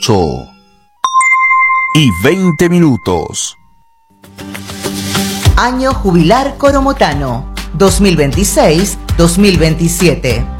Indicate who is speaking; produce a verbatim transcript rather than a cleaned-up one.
Speaker 1: ocho y veinte minutos.
Speaker 2: Año jubilar coromotano dos mil veintiséis dos mil veintisiete.